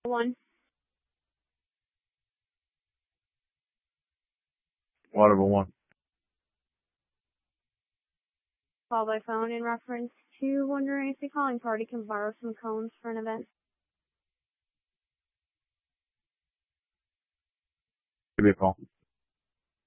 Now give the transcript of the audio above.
One. Waterville 1. Call by phone in reference to wondering if the calling party can borrow some cones for an event. Give me a call.